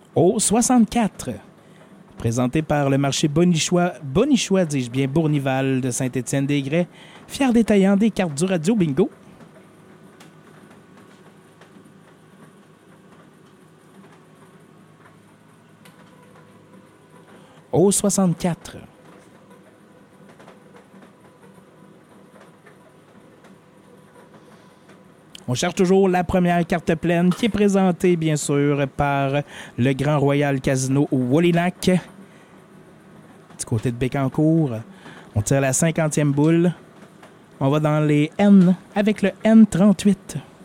Au 64, présenté par le marché Bonichois, dis-je bien, Bournival de Saint-Étienne-des-Grès, fier détaillant des cartes du Radio Bingo. Au 64. On cherche toujours la première carte pleine qui est présentée, bien sûr, par le Grand Royal Casino Wallinac. Du côté de Bécancour, on tire la 50e boule. On va dans les N avec le N38.